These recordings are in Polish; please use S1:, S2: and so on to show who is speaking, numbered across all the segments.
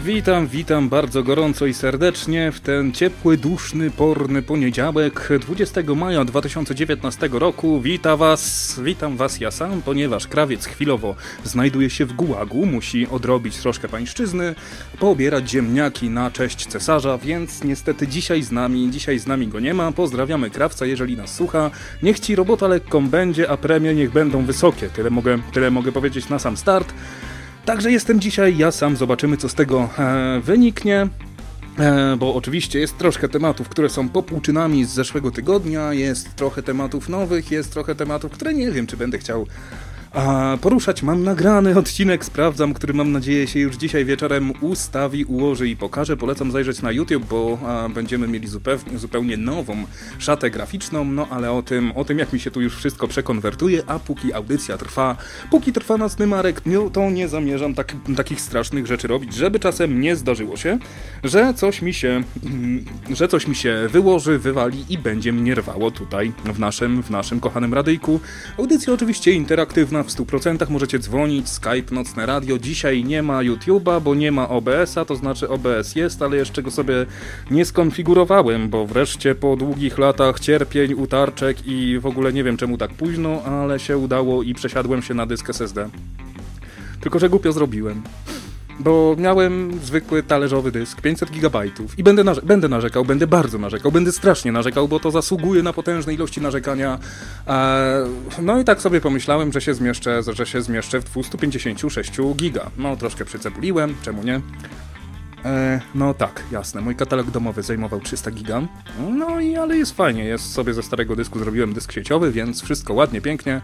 S1: Witam bardzo gorąco i serdecznie w ten ciepły, duszny, porny poniedziałek 20 maja 2019 roku. Witam was ja sam, ponieważ krawiec chwilowo znajduje się w gułagu, musi odrobić troszkę pańszczyzny, poobierać ziemniaki na cześć cesarza, więc niestety dzisiaj z nami go nie ma. Pozdrawiamy krawca, jeżeli nas słucha. Niech ci robota lekką będzie, a premie niech będą wysokie. Tyle mogę powiedzieć na sam start. Także jestem dzisiaj ja sam, zobaczymy co z tego wyniknie, bo oczywiście jest troszkę tematów, które są popłuczynami z zeszłego tygodnia, jest trochę tematów nowych, jest trochę tematów, które nie wiem czy będę chciał poruszać. Mam nagrany odcinek, sprawdzam, który mam nadzieję się już dzisiaj wieczorem ustawi, ułoży i pokaże. Polecam zajrzeć na YouTube, bo będziemy mieli zupełnie nową szatę graficzną, no ale o tym jak mi się tu już wszystko przekonwertuje, a póki audycja trwa, póki trwa nocny Marek, no, to nie zamierzam takich strasznych rzeczy robić, żeby czasem nie zdarzyło się, że coś mi się wyłoży, wywali i będzie mnie rwało tutaj w naszym kochanym radyjku. Audycja oczywiście interaktywna w 100%, możecie dzwonić, Skype, Nocne Radio. Dzisiaj nie ma YouTube'a, bo nie ma OBS-a, to znaczy OBS jest, ale jeszcze go sobie nie skonfigurowałem, bo wreszcie po długich latach cierpień, utarczek i w ogóle nie wiem czemu tak późno, ale się udało i przesiadłem się na dysk SSD. Tylko że głupio zrobiłem. Bo miałem zwykły talerzowy dysk, 500 GB i będę narzekał, będę bardzo narzekał, będę strasznie narzekał, bo to zasługuje na potężne ilości narzekania. No i tak sobie pomyślałem, że się zmieszczę w 256 giga. No troszkę przycepuliłem, czemu nie? No tak, jasne, mój katalog domowy zajmował 300 giga. No ale jest fajnie, sobie ze starego dysku zrobiłem dysk sieciowy, więc wszystko ładnie, pięknie.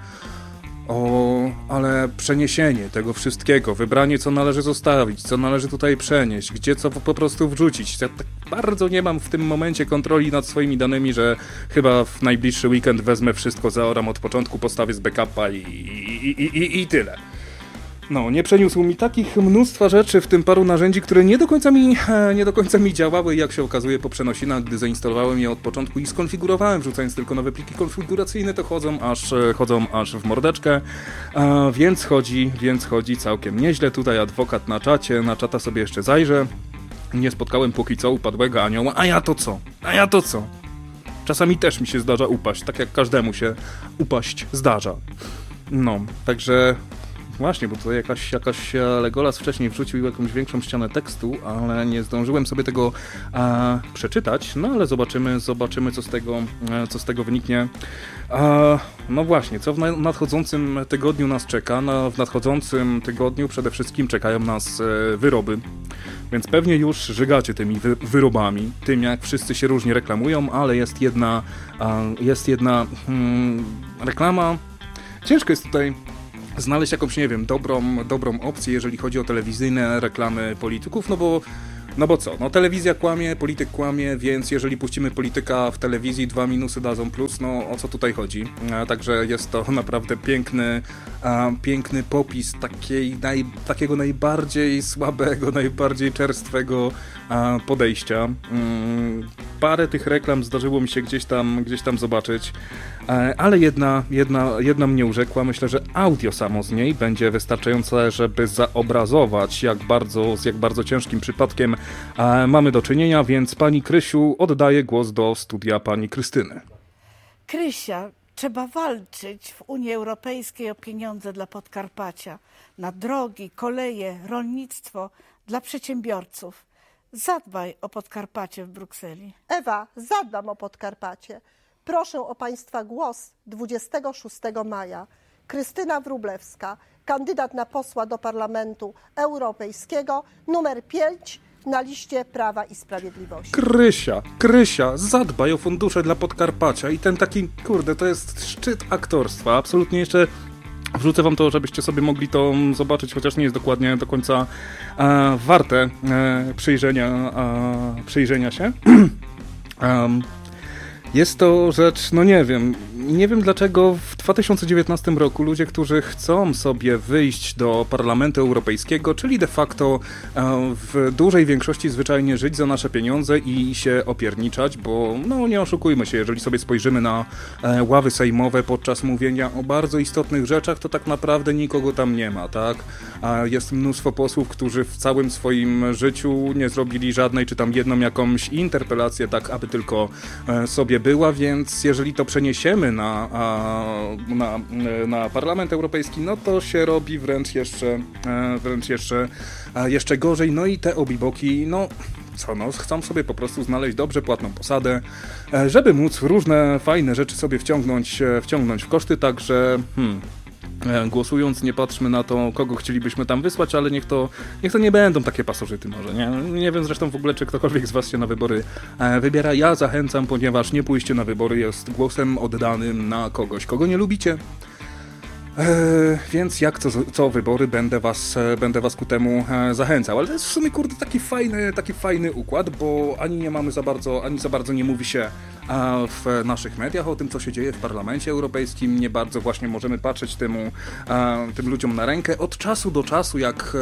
S1: Ale przeniesienie tego wszystkiego, wybranie co należy zostawić, co należy tutaj przenieść, gdzie co po prostu wrzucić. Ja tak bardzo nie mam w tym momencie kontroli nad swoimi danymi, że chyba w najbliższy weekend wezmę wszystko, zaoram od początku, postawię z backupa i tyle. No, nie przeniósł mi takich mnóstwa rzeczy, w tym paru narzędzi, które nie do końca mi działały, jak się okazuje po przenosinach, gdy zainstalowałem je od początku i skonfigurowałem, wrzucając tylko nowe pliki konfiguracyjne, to chodzą aż w mordeczkę, więc chodzi całkiem nieźle. Tutaj adwokat na czata sobie jeszcze zajrzę. Nie spotkałem póki co upadłego anioła, a ja to co? Czasami też mi się zdarza upaść, tak jak każdemu się upaść zdarza. No, także... Właśnie, bo tutaj jakaś Legolas wcześniej wrzucił jakąś większą ścianę tekstu, ale nie zdążyłem sobie tego przeczytać, no ale zobaczymy co z tego wyniknie. No właśnie, co w nadchodzącym tygodniu nas czeka? W nadchodzącym tygodniu przede wszystkim czekają nas wyroby, więc pewnie już żygacie tymi wyrobami, tym jak wszyscy się różnie reklamują, ale jest jedna reklama. Ciężko jest tutaj znaleźć jakąś, nie wiem, dobrą opcję, jeżeli chodzi o telewizyjne reklamy polityków, no bo co? No telewizja kłamie, polityk kłamie, więc jeżeli puścimy polityka w telewizji, 2 minusy dadzą plus, no o co tutaj chodzi? Także jest to naprawdę piękny popis takiego najbardziej słabego, najbardziej czerstwego podejścia. Parę tych reklam zdarzyło mi się gdzieś tam zobaczyć, ale jedna mnie urzekła. Myślę, że audio samo z niej będzie wystarczające, żeby zaobrazować, z jak bardzo ciężkim przypadkiem mamy do czynienia, więc pani Krysiu, oddaję głos do studia pani Krystyny.
S2: Krysia, trzeba walczyć w Unii Europejskiej o pieniądze dla Podkarpacia, na drogi, koleje, rolnictwo, dla przedsiębiorców. Zadbaj o Podkarpacie w Brukseli.
S3: Ewa, zadbam o Podkarpacie. Proszę o Państwa głos 26 maja. Krystyna Wróblewska, kandydat na posła do Parlamentu Europejskiego, numer 5 na liście Prawa i Sprawiedliwości.
S1: Krysia, zadbaj o fundusze dla Podkarpacia i ten taki, to jest szczyt aktorstwa. Absolutnie jeszcze wrzucę wam to, żebyście sobie mogli to zobaczyć, chociaż nie jest dokładnie do końca warte przyjrzenia się. Jest to rzecz, no nie wiem dlaczego w 2019 roku ludzie, którzy chcą sobie wyjść do Parlamentu Europejskiego, czyli de facto w dużej większości zwyczajnie żyć za nasze pieniądze i się opierniczać, bo no nie oszukujmy się, jeżeli sobie spojrzymy na ławy sejmowe podczas mówienia o bardzo istotnych rzeczach, to tak naprawdę nikogo tam nie ma, tak? Jest mnóstwo posłów, którzy w całym swoim życiu nie zrobili żadnej, czy tam jedną jakąś interpelację, tak aby tylko sobie była, więc jeżeli to przeniesiemy na Parlament Europejski, no to się robi wręcz jeszcze gorzej. No i te obiboki, chcą sobie po prostu znaleźć dobrze płatną posadę, żeby móc różne fajne rzeczy sobie wciągnąć w koszty, także głosując nie patrzmy na to, kogo chcielibyśmy tam wysłać, ale niech to nie będą takie pasożyty może, nie? Nie wiem zresztą w ogóle, czy ktokolwiek z was się na wybory wybiera. Ja zachęcam, ponieważ nie pójście na wybory jest głosem oddanym na kogoś, kogo nie lubicie. Więc jak co wybory będę was ku temu zachęcał, ale to jest w sumie kurde taki fajny układ, bo ani za bardzo nie mówi się w naszych mediach o tym, co się dzieje w Parlamencie Europejskim, nie bardzo właśnie możemy patrzeć tym ludziom na rękę. Od czasu do czasu, jak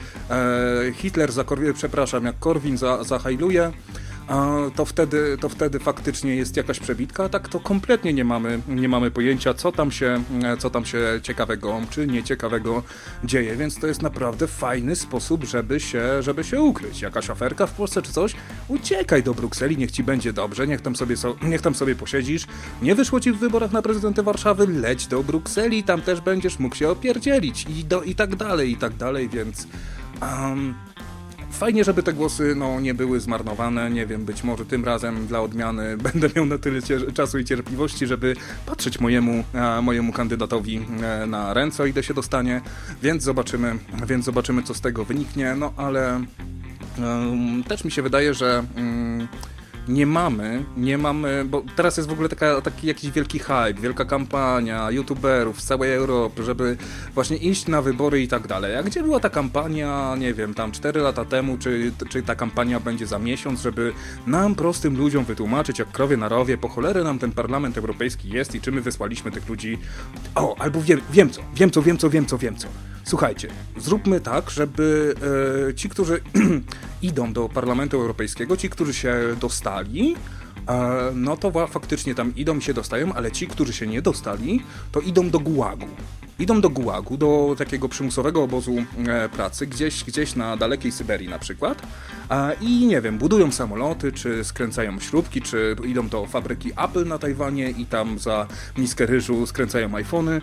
S1: jak Korwin zahajluje, to wtedy faktycznie jest jakaś przebitka, a tak to kompletnie nie mamy pojęcia, co tam się ciekawego czy nieciekawego dzieje, więc to jest naprawdę fajny sposób, żeby się ukryć. Jakaś aferka w Polsce czy coś, uciekaj do Brukseli, niech ci będzie dobrze, niech tam sobie posiedzisz, nie wyszło ci w wyborach na prezydenta Warszawy, leć do Brukseli, tam też będziesz mógł się opierdzielić i tak dalej, więc fajnie, żeby te głosy nie były zmarnowane, nie wiem, być może tym razem dla odmiany będę miał na tyle czasu i cierpliwości, żeby patrzeć mojemu kandydatowi na ręce, o ile się dostanie, więc zobaczymy, co z tego wyniknie, ale też mi się wydaje, że nie mamy, bo teraz jest w ogóle taki jakiś wielki hype, wielka kampania youtuberów z całej Europy, żeby właśnie iść na wybory i tak dalej. A gdzie była ta kampania, nie wiem, tam 4 lata temu, czy ta kampania będzie za miesiąc, żeby nam, prostym ludziom wytłumaczyć, jak krowie na rowie, po cholerę nam ten Parlament Europejski jest i czy my wysłaliśmy tych ludzi. Albo wiem co. Słuchajcie, zróbmy tak, żeby ci, którzy idą do Parlamentu Europejskiego, ci, którzy się dostali, no to faktycznie tam idą i się dostają, ale ci, którzy się nie dostali, to idą do gułagu. Idą do gułagu, do takiego przymusowego obozu pracy, gdzieś na dalekiej Syberii na przykład i nie wiem, budują samoloty, czy skręcają śrubki, czy idą do fabryki Apple na Tajwanie i tam za miskę ryżu skręcają iPhony.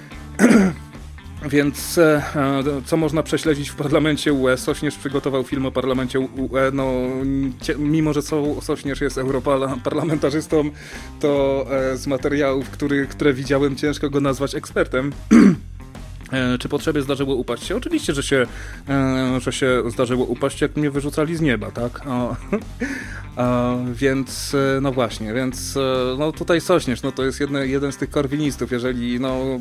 S1: Więc co można prześledzić w Parlamencie UE? Sośnierz przygotował film o Parlamencie UE, mimo że Sośnierz jest europarlamentarzystą, to z materiałów, które widziałem, ciężko go nazwać ekspertem. Czy potrzebie zdarzyło upaść się? Oczywiście, że się zdarzyło upaść, jak mnie wyrzucali z nieba, tak? Więc tutaj Sośnierz, to jest jeden z tych korwinistów, jeżeli,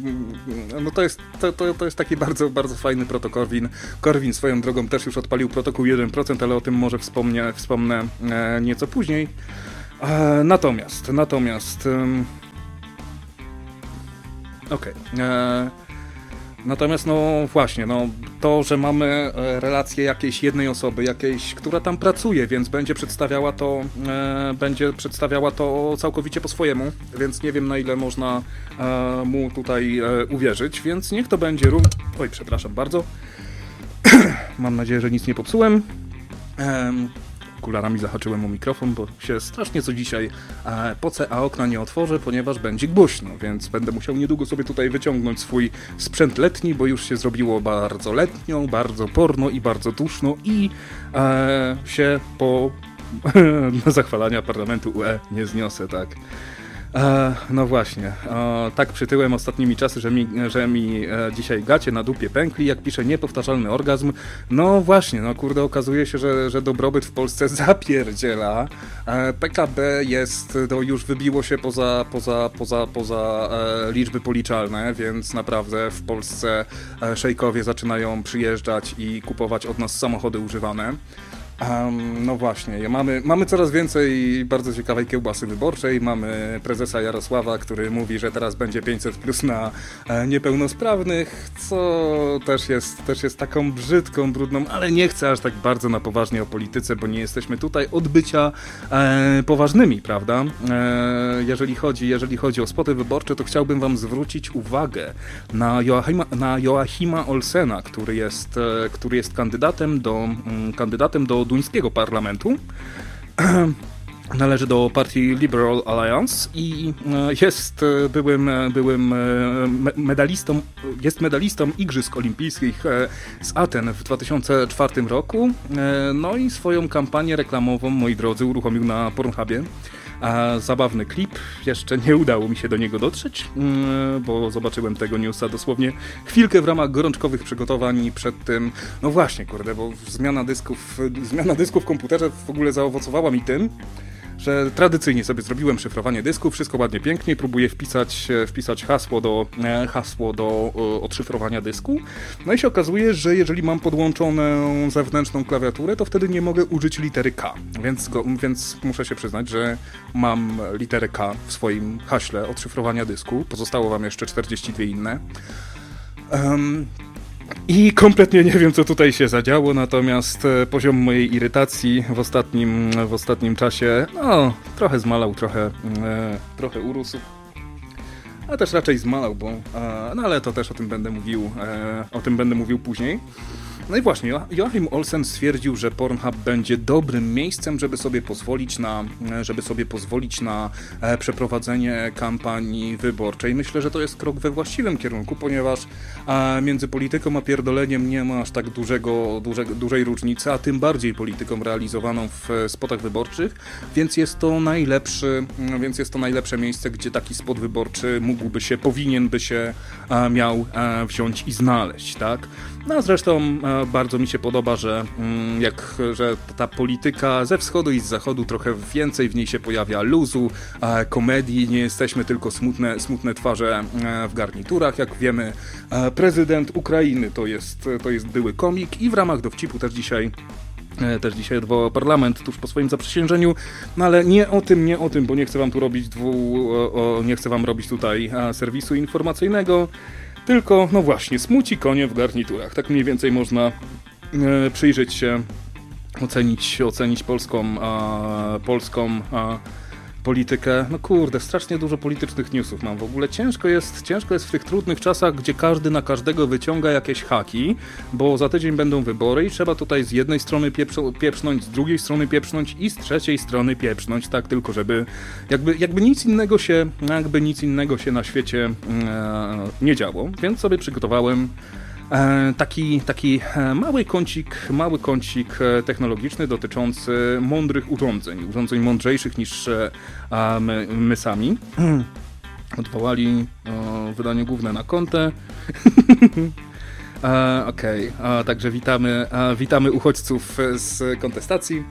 S1: to jest taki bardzo, bardzo fajny protokorwin. Korwin swoją drogą też już odpalił protokół 1%, ale o tym może wspomnę nieco później. Natomiast to, że mamy relację jakiejś jednej osoby, która tam pracuje, więc będzie przedstawiała to całkowicie po swojemu, więc nie wiem, na ile można mu tutaj uwierzyć, więc niech to będzie Oj, przepraszam bardzo. Mam nadzieję, że nic nie popsułem. Okularami zahaczyłem o mikrofon, bo się strasznie co dzisiaj pocę, a okna nie otworzę, ponieważ będzie głośno, więc będę musiał niedługo sobie tutaj wyciągnąć swój sprzęt letni, bo już się zrobiło bardzo letnio, bardzo porno i bardzo duszno i się po zachwalania Parlamentu UE nie zniosę, tak. No właśnie, tak przytyłem ostatnimi czasy, że mi dzisiaj gacie na dupie pękli, jak piszę niepowtarzalny orgazm. No właśnie, okazuje się, że dobrobyt w Polsce zapierdziela. PKB już wybiło się poza liczby policzalne, więc naprawdę w Polsce szejkowie zaczynają przyjeżdżać i kupować od nas samochody używane. No właśnie, mamy coraz więcej bardzo ciekawej kiełbasy wyborczej. Mamy prezesa Jarosława, który mówi, że teraz będzie 500+ na niepełnosprawnych, co też jest taką brzydką, brudną, ale nie chcę aż tak bardzo na poważnie o polityce, bo nie jesteśmy tutaj od bycia poważnymi, prawda? Jeżeli chodzi o spoty wyborcze, to chciałbym wam zwrócić uwagę na Joachima Olsena, który jest kandydatem do duńskiego parlamentu. Należy do partii Liberal Alliance i jest medalistą Igrzysk Olimpijskich z Aten w 2004 roku. No i swoją kampanię reklamową, moi drodzy, uruchomił na Pornhubie. Zabawny klip, jeszcze nie udało mi się do niego dotrzeć, bo zobaczyłem tego newsa dosłownie chwilkę w ramach gorączkowych przygotowań przed tym. No właśnie, kurde, bo zmiana dysku w komputerze w ogóle zaowocowała mi tym, że tradycyjnie sobie zrobiłem szyfrowanie dysku, wszystko ładnie, pięknie, próbuję wpisać hasło do odszyfrowania dysku. No i się okazuje, że jeżeli mam podłączoną zewnętrzną klawiaturę, to wtedy nie mogę użyć litery K, więc muszę się przyznać, że mam literę K w swoim haśle odszyfrowania dysku. Pozostało wam jeszcze 42 inne. I kompletnie nie wiem, co tutaj się zadziało, natomiast poziom mojej irytacji w ostatnim czasie, no, trochę zmalał, trochę urósł. A też raczej zmalał, no ale to też o tym będę mówił później. No i właśnie, Joachim Olsen stwierdził, że Pornhub będzie dobrym miejscem, żeby sobie pozwolić na przeprowadzenie kampanii wyborczej. Myślę, że to jest krok we właściwym kierunku, ponieważ między polityką a pierdoleniem nie ma aż tak dużej różnicy, a tym bardziej polityką realizowaną w spotach wyborczych, więc jest to najlepsze miejsce, gdzie taki spot wyborczy powinien by się miał wziąć i znaleźć, tak? No a zresztą bardzo mi się podoba, że ta polityka ze wschodu i z zachodu trochę więcej w niej się pojawia luzu, komedii, nie jesteśmy tylko smutne twarze w garniturach, jak wiemy. Prezydent Ukrainy to jest były komik i w ramach dowcipu też dzisiaj odwołał parlament tuż po swoim zaprzysiężeniu, no ale nie o tym, bo nie chcę wam tu robić tutaj serwisu informacyjnego, tylko, no właśnie, smuci konie w garniturach. Tak mniej więcej można przyjrzeć się, ocenić polską politykę. No kurde, strasznie dużo politycznych newsów mam. W ogóle ciężko jest w tych trudnych czasach, gdzie każdy na każdego wyciąga jakieś haki, bo za tydzień będą wybory i trzeba tutaj z jednej strony pieprznąć, z drugiej strony pieprznąć i z trzeciej strony pieprznąć, tak tylko żeby jakby nic innego się na świecie nie działo. Więc sobie przygotowałem taki mały kącik technologiczny dotyczący mądrych urządzeń mądrzejszych niż my sami. Odwołali wydanie główne na kontę. Okej, także witamy uchodźców z kontestacji.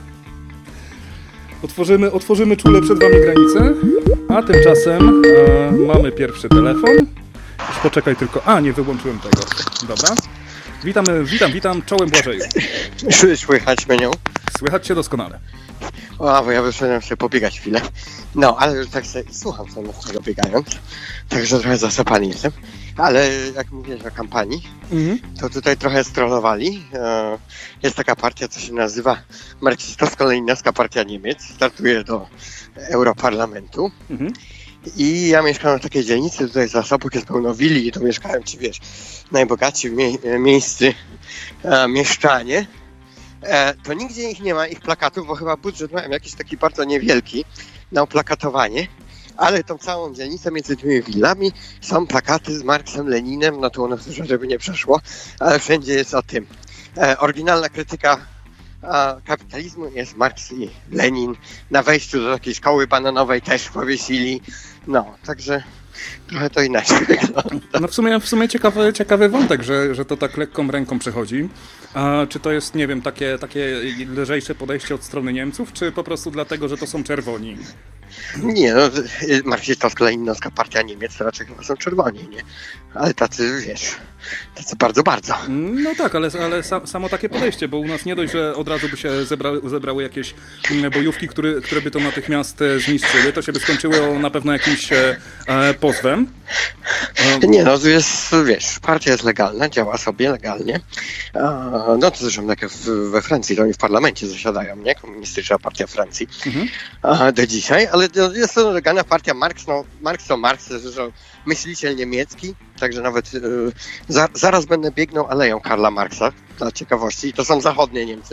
S1: Otworzymy czule przed wami granicę, a tymczasem mamy pierwszy telefon. Już poczekaj tylko. Nie wyłączyłem tego. Dobra. Witam, czołem Błażeju.
S4: Słychać mnie?
S1: Słychać cię doskonale.
S4: Bo ja wyszedłem sobie pobiegać chwilę. No, ale już tak sobie słucham sobie tego biegając. Także trochę zasapany jestem. Ale jak mówiłeś o kampanii, to tutaj trochę strollowali. Jest taka partia, co się nazywa Marksistowsko-Leninowska Partia Niemiec. Startuje do Europarlamentu. I ja mieszkam w takiej dzielnicy, tutaj za Sopot jest pełno willi i tu mieszkają ci, najbogatsi miejscy mieszczanie. To nigdzie ich nie ma, ich plakatów, bo chyba budżet mają jakiś taki bardzo niewielki na oplakatowanie, ale tą całą dzielnicę między tymi willami są plakaty z Marksem, Leninem, no to ono żeby nie przeszło, ale wszędzie jest o tym. Oryginalna krytyka kapitalizmu jest Marks i Lenin. Na wejściu do takiej szkoły bananowej też powiesili. No, także trochę to inaczej wygląda.
S1: No w sumie ciekawy wątek, że to tak lekką ręką przechodzi. A czy to jest, nie wiem, takie lżejsze podejście od strony Niemców, czy po prostu dlatego, że to są czerwoni?
S4: Nie, no, marksistowsko-leninowska partia Niemiec to raczej chyba są czerwoni, nie? Ale tacy, wiesz, tacy bardzo, bardzo.
S1: No tak, ale samo takie podejście, bo u nas nie dość, że od razu by się zebrały jakieś bojówki, które by to natychmiast zniszczyły, to się by skończyło na pewno jakimś pozwem.
S4: Nie, no, jest, wiesz, partia jest legalna, działa sobie legalnie. No to zresztą tak jak we Francji, to oni w parlamencie zasiadają, nie? Komunistyczna partia Francji do dzisiaj, ale jest to legalna partia. Marx to Marx, zresztą myśliciel niemiecki, także nawet zaraz będę biegnął aleją Karla Marksa, dla ciekawości, i to są zachodnie Niemcy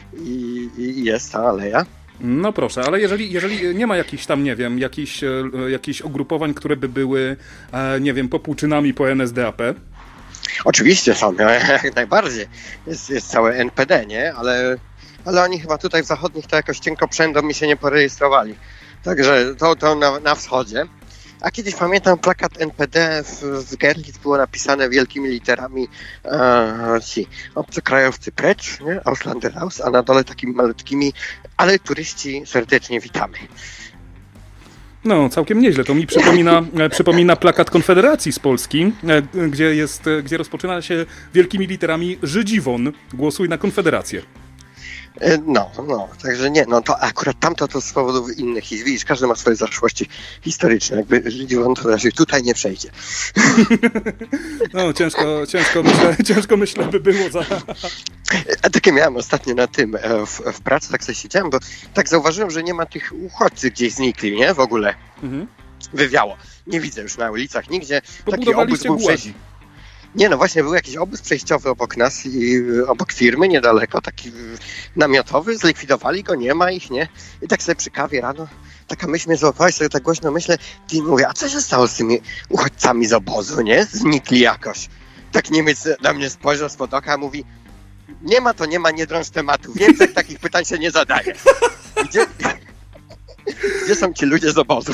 S4: i jest ta aleja.
S1: No proszę, ale jeżeli nie ma jakichś tam, nie wiem, jakichś ugrupowań, które by były, nie wiem, popłuczynami po NSDAP?
S4: Oczywiście są, jak najbardziej. Jest całe NPD, nie? Ale oni chyba tutaj w zachodnich to jakoś cienko przędą i się nie porejestrowali. Także to na wschodzie. A kiedyś pamiętam plakat NPD w Görlitz było napisane wielkimi literami ci obcokrajowcy precz, nie? Ausländer raus, a na dole takimi malutkimi, ale turyści serdecznie witamy.
S1: No, całkiem nieźle. To mi przypomina plakat Konfederacji z Polski, gdzie rozpoczyna się wielkimi literami Żydziwon, głosuj na Konfederację.
S4: No, także nie, no to akurat tamto to z powodów innych i widzisz, każdy ma swoje zaszłości historyczne, jakby Żydziwon to raczej tutaj nie przejdzie.
S1: No, ciężko myślę by było za...
S4: A takie miałem ostatnio na tym, w pracy tak sobie siedziałem, bo tak zauważyłem, że nie ma tych uchodźców gdzieś znikli, nie? W ogóle. Wywiało. Nie widzę już na ulicach nigdzie. Taki obóz był Nie, no właśnie, był jakiś obóz przejściowy obok nas i obok firmy niedaleko, taki namiotowy, zlikwidowali go, nie ma ich, nie? I tak sobie przy kawie rano, taka myśl mnie złapała, sobie tak głośno myślę, i mówię, a co się stało z tymi uchodźcami z obozu, nie? Znikli jakoś. Tak Niemiec na mnie spojrzał spod oka, mówi, nie ma to nie ma, nie drąż tematu. W Niemczech takich pytań się nie zadaje. Gdzie są ci ludzie z obozu?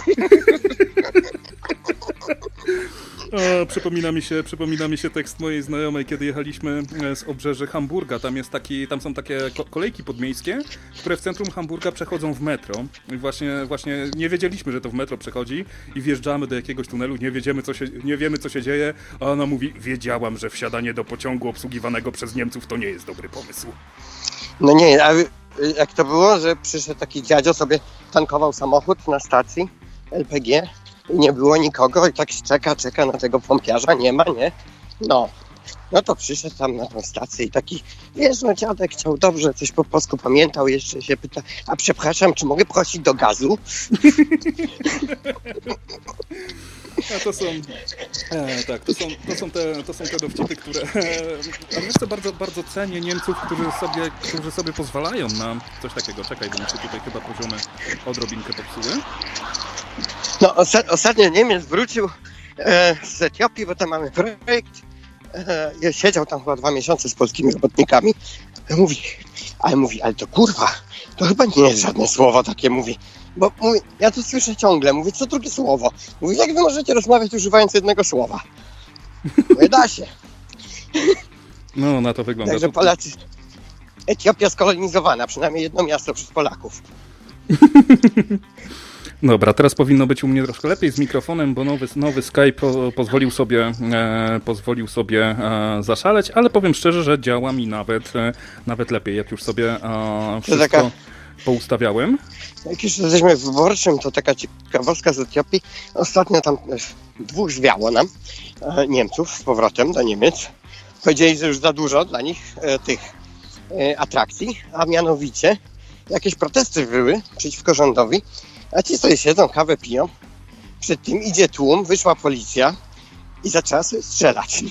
S1: Przypomina mi się tekst mojej znajomej, kiedy jechaliśmy z obrzeży Hamburga. Tam są takie kolejki podmiejskie, które w centrum Hamburga przechodzą w metro. I właśnie nie wiedzieliśmy, że to w metro przechodzi i wjeżdżamy do jakiegoś tunelu, nie wiemy co się dzieje, a ona mówi, wiedziałam, że wsiadanie do pociągu obsługiwanego przez Niemców to nie jest dobry pomysł.
S4: No nie, a jak to było, że przyszedł taki dziadzio, sobie tankował samochód na stacji LPG i nie było nikogo i tak czeka na tego pompiarza, nie ma, nie? No to przyszedł tam na tą stację i taki, wiesz, no dziadek chciał dobrze, coś po polsku pamiętał, jeszcze się pyta, a przepraszam, czy mogę prosić do gazu?
S1: A to są te dowcipy, które... A wiesz co, bardzo, bardzo cenię Niemców, którzy sobie pozwalają na coś takiego. Czekaj, bo mi się tutaj chyba poziomy odrobinkę popsuły.
S4: No ostatnio Niemiec wrócił z Etiopii, bo tam mamy projekt. Siedział tam chyba 2 miesiące z polskimi robotnikami. Mówi, ale to kurwa, to chyba nie jest żadne słowo takie, mówi. Bo mówi, ja to słyszę ciągle, mówię, co drugie słowo. Mówi, jak wy możecie rozmawiać używając jednego słowa? Mówię, da się.
S1: No, na to wygląda.
S4: Także Polacy, Etiopia skolonizowana, przynajmniej jedno miasto przez Polaków.
S1: Dobra, teraz powinno być u mnie troszkę lepiej z mikrofonem, bo nowy Skype pozwolił sobie zaszaleć, ale powiem szczerze, że działa mi nawet lepiej, jak już sobie wszystko poustawiałem.
S4: Jak już jesteśmy w wyborczym, to taka ciekawostka z Etiopii. Ostatnio tam 2 zwiało nam Niemców z powrotem do Niemiec. Powiedzieli, że już za dużo dla nich tych atrakcji, a mianowicie jakieś protesty były przeciwko rządowi, a ci sobie siedzą, kawę piją. Przed tym idzie tłum, wyszła policja i zaczęła sobie strzelać.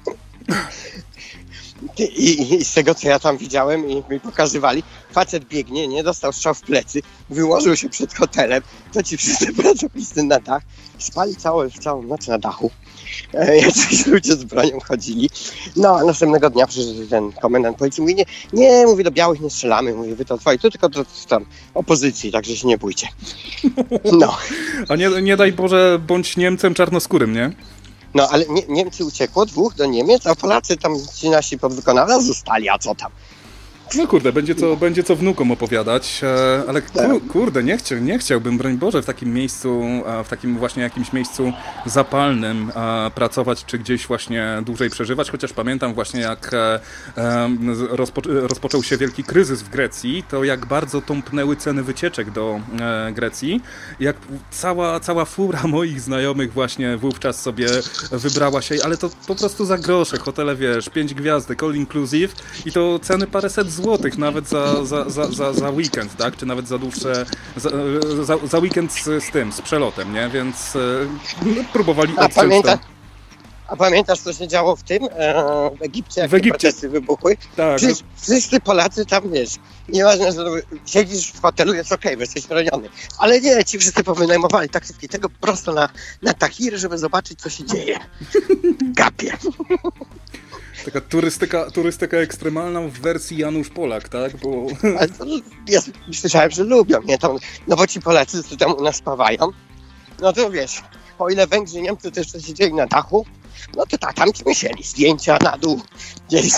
S4: I z tego, co ja tam widziałem i mi pokazywali, facet biegnie, nie dostał strzał w plecy, wyłożył się przed hotelem, to ci wszyscy pracownicy na dach, spali całą noc na dachu. Jacyś ludzie z bronią chodzili. No, a następnego dnia przyszedł ten komendant policji, mówi, nie, mówi, do białych nie strzelamy, mówi, wy to twoi, to tylko do tam opozycji, także się nie bójcie. No.
S1: A nie daj Boże, bądź Niemcem czarnoskórym, nie?
S4: No, ale Niemcy uciekło, 2 do Niemiec, a Polacy tam, ci nasi podwykonawcy zostali, a co tam?
S1: No kurde, będzie co wnukom opowiadać, ale kurde, nie chciałbym, broń Boże, w takim miejscu, w takim właśnie jakimś miejscu zapalnym pracować, czy gdzieś właśnie dłużej przeżywać, chociaż pamiętam właśnie jak rozpoczął się wielki kryzys w Grecji, to jak bardzo tąpnęły ceny wycieczek do Grecji, jak cała fura moich znajomych właśnie wówczas sobie wybrała się, ale to po prostu za grosze, hotele, wiesz, 5 gwiazdek, all inclusive i to ceny paręset złotych nawet za weekend, tak? Czy nawet za dłuższe, za weekend z przelotem, nie? Więc próbowali odciąć to.
S4: A pamiętasz, co się działo w tym? W Egipcie, jak protesty wybuchły?
S1: Tak.
S4: Przecież wszyscy Polacy tam, wiesz, nieważne, że siedzisz w hotelu, jest okej, bo jesteś chroniony. Ale nie, ci wszyscy powynajmowali taksówki tego prosto na Tahir, żeby zobaczyć, co się dzieje. Gapie.
S1: Taka turystyka ekstremalna w wersji Janusz Polak, tak? Bo...
S4: Ale to, ja słyszałem, że lubią, nie? Tam, no bo ci Polacy, co tam u nas spawają, no to wiesz, o ile Węgrzy, Niemcy też siedzieli na dachu, no to tam ci musieli zdjęcia na dół, gdzieś.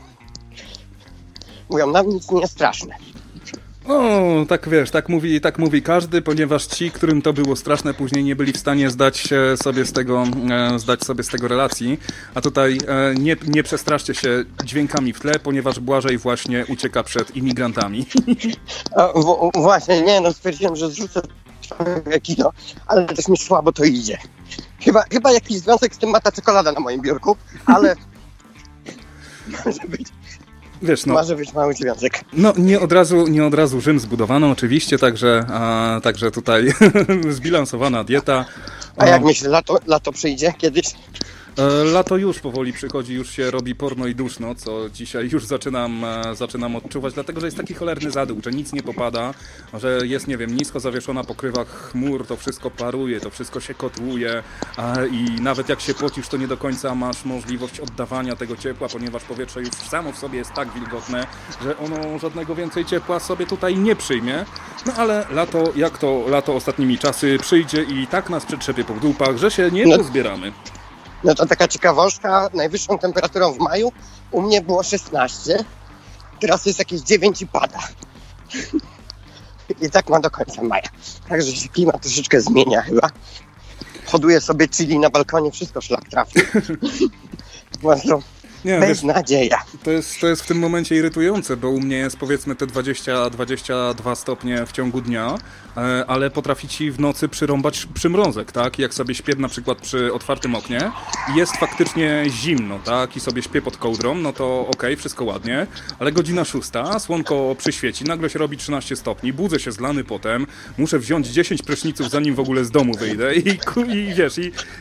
S4: Mówią, nam nic nie jest straszne.
S1: O, tak wiesz, tak mówi każdy, ponieważ ci, którym to było straszne, później nie byli w stanie zdać sobie z tego relacji, a tutaj nie przestraszcie się dźwiękami w tle, ponieważ Błażej właśnie ucieka przed imigrantami.
S4: Właśnie, nie, no stwierdziłem, że zrzucę kino, ale też mi słabo to idzie. Chyba jakiś związek z tym ma ta czekolada na moim biurku, ale może być.
S1: Wiesz, no,
S4: może być mały związek.
S1: No nie od razu Rzym zbudowano oczywiście, także tutaj zbilansowana dieta.
S4: A jak myślę, lato przyjdzie kiedyś?
S1: Lato już powoli przychodzi, już się robi porno i duszno, co dzisiaj już zaczynam odczuwać, dlatego że jest taki cholerny zadół, że nic nie popada, że jest, nie wiem, nisko zawieszona pokrywa chmur, to wszystko paruje, to wszystko się kotłuje i nawet jak się pocisz, to nie do końca masz możliwość oddawania tego ciepła, ponieważ powietrze już samo w sobie jest tak wilgotne, że ono żadnego więcej ciepła sobie tutaj nie przyjmie. No ale lato, jak to lato ostatnimi czasy przyjdzie i tak nas przetrzepie po dupach, że się nie pozbieramy.
S4: No to taka ciekawostka, najwyższą temperaturą w maju u mnie było 16, teraz jest jakieś 9 i pada. I tak ma do końca maja. Także się klimat troszeczkę zmienia chyba. Hoduję sobie chili na balkonie, wszystko szlak trafi. Bardzo beznadzieja.
S1: To jest w tym momencie irytujące, bo u mnie jest powiedzmy te 20-22 stopnie w ciągu dnia, ale potrafi ci w nocy przyrąbać przymrozek, tak? Jak sobie śpię na przykład przy otwartym oknie i jest faktycznie zimno, tak? I sobie śpię pod kołdrą, no to okej, wszystko ładnie, ale godzina 6, słonko przyświeci, nagle się robi 13 stopni, budzę się zlany potem, muszę wziąć 10 pryszniców, zanim w ogóle z domu wyjdę i wiesz,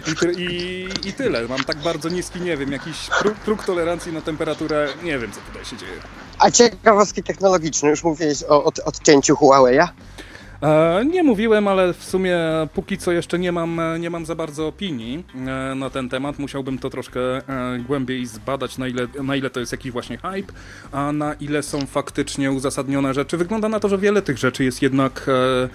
S1: i tyle. Mam tak bardzo niski, nie wiem, jakiś próg tolerancji na temperaturę, nie wiem, co tutaj się dzieje.
S4: A ciekawostki technologiczne, już mówiłeś o odcięciu Huawei'a?
S1: Nie mówiłem, ale w sumie póki co jeszcze nie mam za bardzo opinii na ten temat. Musiałbym to troszkę głębiej zbadać, na ile to jest jakiś właśnie hype, a na ile są faktycznie uzasadnione rzeczy. Wygląda na to, że wiele tych rzeczy jest jednak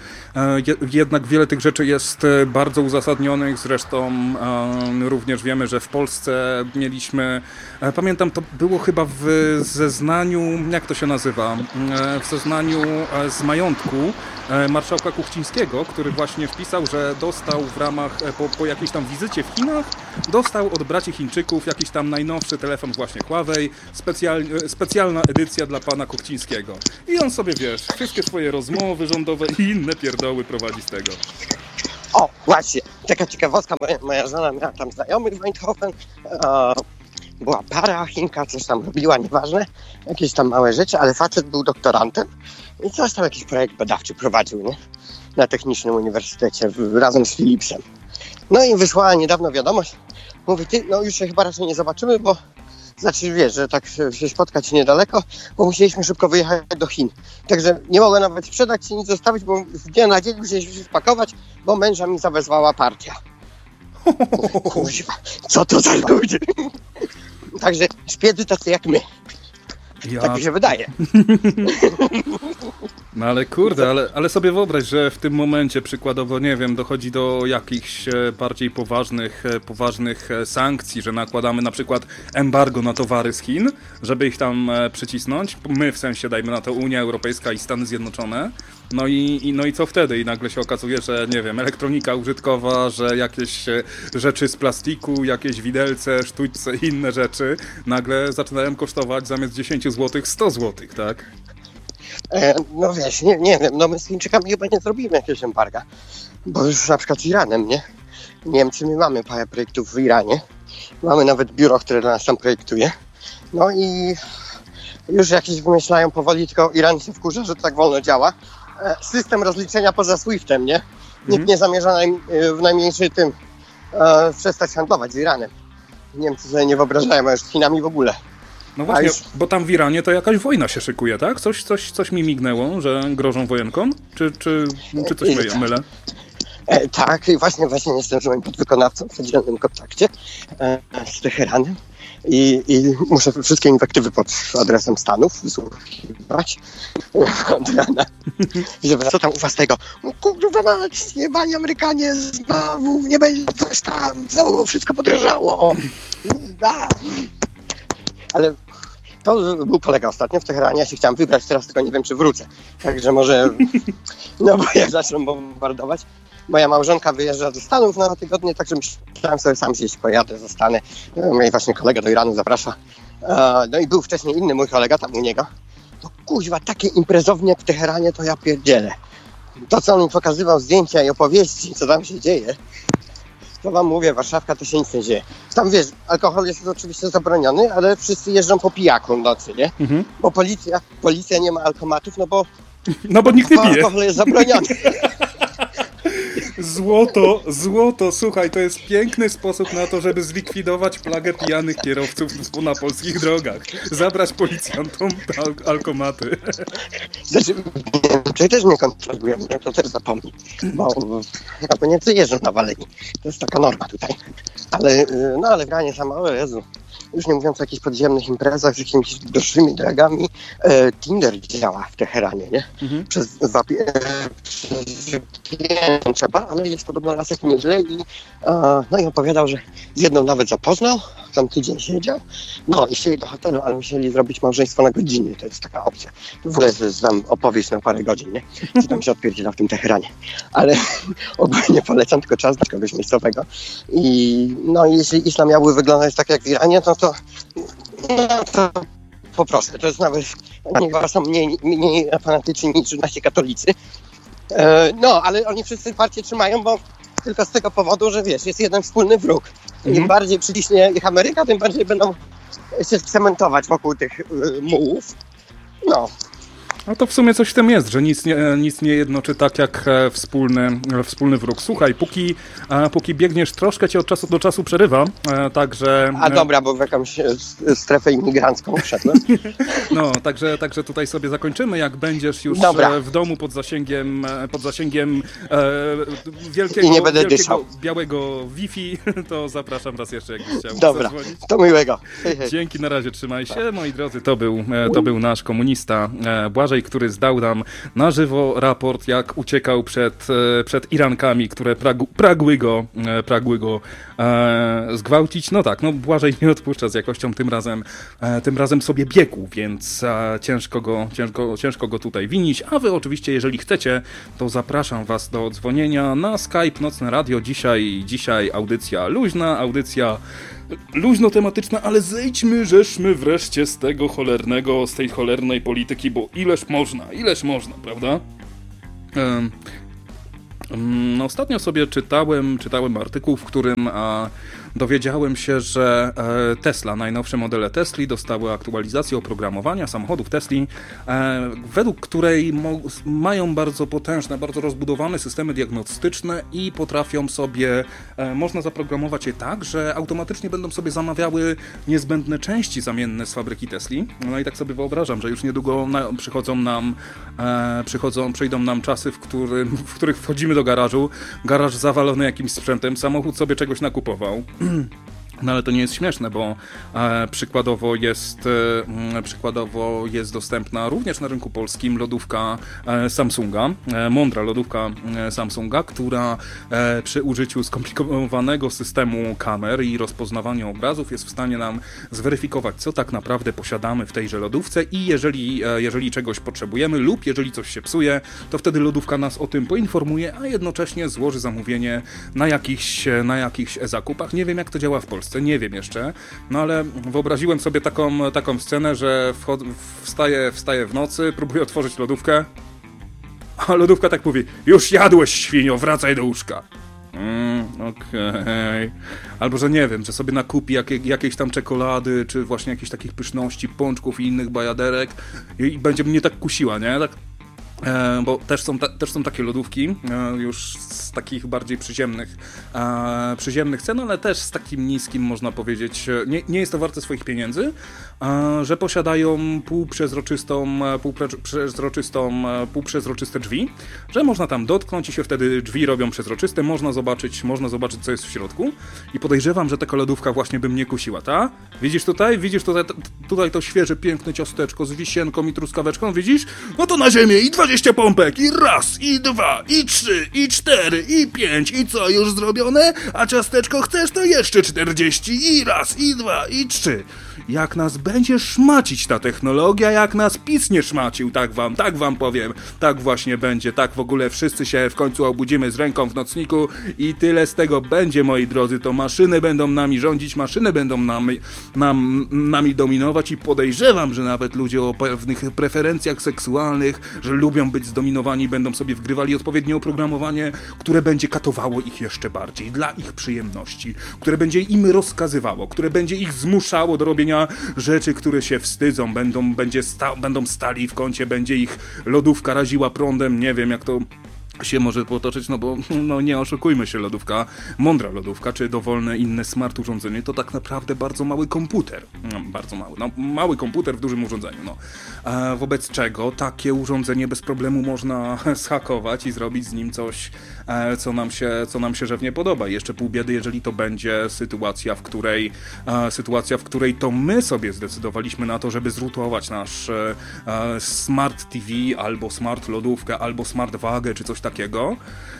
S1: wiele tych rzeczy jest bardzo uzasadnionych. Zresztą również wiemy, że w Polsce mieliśmy, pamiętam, to było chyba w zeznaniu, jak to się nazywa, w zeznaniu z majątku marszałka Kuchcińskiego, który właśnie wpisał, że dostał w ramach, po jakiejś tam wizycie w Chinach, dostał od braci Chińczyków jakiś tam najnowszy telefon właśnie Huawei, specjalna edycja dla pana Kuchcińskiego. I on sobie, wiesz, wszystkie swoje rozmowy rządowe i inne pierdoły prowadzi z tego.
S4: O, właśnie, taka ciekawostka, moja żona miała tam znajomych w Eindhoven, była para Chinka, coś tam robiła, nieważne, jakieś tam małe rzeczy, ale facet był doktorantem i coś tam jakiś projekt badawczy prowadził, nie? Na Technicznym Uniwersytecie razem z Philipsem. No i wysłała niedawno wiadomość, mówi, ty, no już się chyba raczej nie zobaczymy, bo znaczy wiesz, że tak się spotkać niedaleko, bo musieliśmy szybko wyjechać do Chin. Także nie mogę nawet sprzedać ci nic zostawić, bo z dnia na dzień musieliśmy się spakować, bo męża mi zawezwała partia. Kurwa, co to za ludzie? Także szpiedzy tacy jak my. Tak mi się wydaje.
S1: No ale kurde, ale sobie wyobraź, że w tym momencie przykładowo, nie wiem, dochodzi do jakichś bardziej poważnych sankcji, że nakładamy na przykład embargo na towary z Chin, żeby ich tam przycisnąć. My w sensie, dajmy na to Unia Europejska i Stany Zjednoczone. No i co wtedy? I nagle się okazuje, że nie wiem, elektronika użytkowa, że jakieś rzeczy z plastiku, jakieś widelce, sztućce i inne rzeczy nagle zaczynają kosztować zamiast 10 zł 100 zł, tak?
S4: No wiesz, nie wiem, no my z Chińczykami chyba nie zrobimy jakiegoś embarga, bo już na przykład z Iranem, nie? Niemcy, my mamy parę projektów w Iranie, mamy nawet biuro, które dla nas tam projektuje, no i już jakieś wymyślają powoli, tylko Iran się wkurza, że to tak wolno działa. System rozliczenia poza SWIFT-em, nie? Nikt nie zamierza w najmniejszy tym przestać handlować z Iranem. Niemcy sobie nie wyobrażają, a już z Chinami w ogóle.
S1: No właśnie, bo tam w Iranie to jakaś wojna się szykuje, tak? Coś mi mignęło, że grożą wojenką? Czy coś mylę?
S4: Tak, i właśnie jestem z moim podwykonawcą w codziennym kontakcie z Teheranem i muszę wszystkie inwektywy pod adresem Stanów wysłuchiwać od rana. Co tam u was tego? No kurwa mać, jebani Amerykanie, znowu nie będzie coś tam, znowu wszystko podrożało. Ale to był kolega ostatnio w Teheranie, ja się chciałem wybrać, teraz tylko nie wiem, czy wrócę. Także może, no bo jak zaczną bombardować. Moja małżonka wyjeżdża do Stanów na 2 tygodnie, także myślałem sobie sam gdzieś pojadę, zostanę. Mój właśnie kolega do Iranu zaprasza. No i był wcześniej inny mój kolega tam u niego. No kuźwa, takie imprezownie w Teheranie to ja pierdzielę. To, co on mi pokazywał, zdjęcia i opowieści, co tam się dzieje, to wam mówię, Warszawka to się nic nie dzieje. Tam wiesz, alkohol jest oczywiście zabroniony, ale wszyscy jeżdżą po pijaku w nocy, nie? Bo policja nie ma alkomatów, no bo
S1: nikt nie pije.
S4: Alkohol jest zabroniony.
S1: Złoto, słuchaj, to jest piękny sposób na to, żeby zlikwidować plagę pijanych kierowców na polskich drogach. Zabrać policjantom alkomaty.
S4: Znaczy, Niemcy też nie kontrolują, to też zapomnij, bo Niemcy jeżdżą na waleni. To jest taka norma tutaj. Ale w Iranie sama, o Jezu, już nie mówiąc o jakichś podziemnych imprezach z jakimiś droższymi dragami, Tinder działa w Teheranie, nie? Przez trzeba, ale jest podobno raz jak nieźle i opowiadał, że z jedną nawet zapoznał, tam tydzień siedział, no i chcieli do hotelu, ale musieli zrobić małżeństwo na godzinę, to jest taka opcja. W ogóle jest tam opowieść na parę godzin, nie? Co tam się odpierdziela w tym Teheranie. Ale ogólnie polecam, tylko czas dla kogoś miejscowego. I jeśli islam miałby wyglądać tak jak w Iranie, to po prostu, to jest nawet, oni są mniej fanatyczni niż nasi katolicy. Ale oni wszyscy parcie trzymają, bo tylko z tego powodu, że wiesz, jest jeden wspólny wróg. Im bardziej przyciśnie ich Ameryka, tym bardziej będą się cementować wokół tych mułów. No.
S1: No to w sumie coś w tym jest, że nic nie jednoczy tak jak wspólny wróg. Słuchaj, póki biegniesz, troszkę cię od czasu do czasu przerywa, także...
S4: A dobra, bo w jakąś strefę imigrancką wszedłem.
S1: No, także tutaj sobie zakończymy, jak będziesz już w domu pod zasięgiem wielkiego,
S4: i nie będę dyszał.
S1: Białego Wi-Fi, to zapraszam raz jeszcze, jakbyś chciał
S4: zadzwonić. To miłego. Hej.
S1: Dzięki, na razie, trzymaj się. Moi drodzy, to był nasz komunista Błażej, który zdał nam na żywo raport, jak uciekał przed Irankami, które pragły go zgwałcić. No tak, Błażej nie odpuszcza z jakością, tym razem sobie biegł, więc ciężko go tutaj winić, a wy oczywiście, jeżeli chcecie, to zapraszam was do dzwonienia na Skype Nocne Radio. Dzisiaj audycja luźna, audycja luźno-tematyczna, ale żeśmy wreszcie z tej cholernej polityki, bo ileż można, prawda? Ostatnio sobie czytałem artykuł, w którym dowiedziałem się, że Tesla, najnowsze modele Tesli dostały aktualizację oprogramowania samochodów Tesli, według której mają bardzo potężne, bardzo rozbudowane systemy diagnostyczne i potrafią sobie, można zaprogramować je tak, że automatycznie będą sobie zamawiały niezbędne części zamienne z fabryki Tesli. No i tak sobie wyobrażam, że już niedługo przyjdą nam czasy, w których wchodzimy do garażu, garaż zawalony jakimś sprzętem, samochód sobie czegoś nakupował. No ale to nie jest śmieszne, bo przykładowo jest dostępna również na rynku polskim lodówka Samsunga, mądra lodówka Samsunga, która przy użyciu skomplikowanego systemu kamer i rozpoznawania obrazów jest w stanie nam zweryfikować, co tak naprawdę posiadamy w tejże lodówce i jeżeli czegoś potrzebujemy lub jeżeli coś się psuje, to wtedy lodówka nas o tym poinformuje, a jednocześnie złoży zamówienie na jakichś zakupach. Nie wiem, jak to działa w Polsce. Nie wiem jeszcze, no ale wyobraziłem sobie taką scenę, że wstaję w nocy, próbuję otworzyć lodówkę, a lodówka tak mówi: już jadłeś, świnio, wracaj do łóżka. Okej. Albo, że nie wiem, że sobie nakupi jakiejś tam czekolady, czy właśnie jakichś takich pyszności, pączków i innych bajaderek i będzie mnie tak kusiła, nie? Tak. Bo też są takie lodówki, już z takich bardziej przyziemnych cen, ale też z takim niskim, można powiedzieć, nie jest to warte swoich pieniędzy, że posiadają półprzezroczyste drzwi, że można tam dotknąć i się wtedy drzwi robią przezroczyste, można zobaczyć, co jest w środku i podejrzewam, że taka lodówka właśnie by mnie kusiła, ta? Widzisz tutaj to świeże, piękne ciasteczko z wisienką i truskaweczką, widzisz? No to na ziemię i 20 pompek, i raz, i 2, i 3, i 4, i 5, i co, już zrobione? A ciasteczko chcesz, to jeszcze 40, i raz, i 2, i 3. Jak nas będzie szmacić ta technologia, jak nas PiS nie szmacił, tak wam powiem. Tak właśnie będzie, tak w ogóle wszyscy się w końcu obudzimy z ręką w nocniku i tyle z tego będzie, moi drodzy. To maszyny będą nami rządzić, maszyny będą nami dominować i podejrzewam, że nawet ludzie o pewnych preferencjach seksualnych, że lubią być zdominowani, będą sobie wgrywali odpowiednie oprogramowanie, które będzie katowało ich jeszcze bardziej, dla ich przyjemności, które będzie im rozkazywało, które będzie ich zmuszało do robienia rzeczy, które się wstydzą, będą stali w kącie, będzie ich lodówka raziła prądem, nie wiem jak to się może potoczyć, no bo nie oszukujmy się, mądra lodówka, czy dowolne inne smart urządzenie, to tak naprawdę bardzo mały komputer. Mały komputer w dużym urządzeniu, wobec czego takie urządzenie bez problemu można zhakować i zrobić z nim coś, co nam się żywnie podoba. Jeszcze pół biedy, jeżeli to będzie sytuacja, w której to my sobie zdecydowaliśmy na to, żeby zrutować nasz smart TV, albo smart lodówkę, albo smart wagę, czy coś takiego.